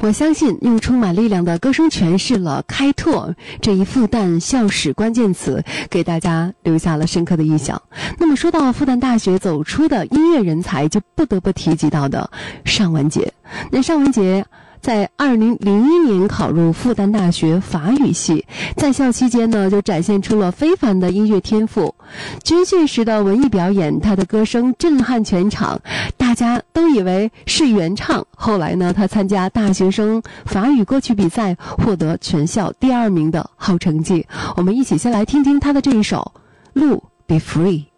我相信用充满力量的歌声诠释了开拓这一复旦校史关键词，给大家留下了深刻的印象。那么说到复旦大学走出的音乐人才，就不得不提及到的尚雯婕。那尚雯婕在2001年考入复旦大学法语系，在校期间呢，就展现出了非凡的音乐天赋。军训时的文艺表演，她的歌声震撼全场，大家都以为是原唱。后来呢，她参加大学生法语歌曲比赛，获得全校第2名的好成绩。我们一起先来听听她的这一首《路 Be Free》。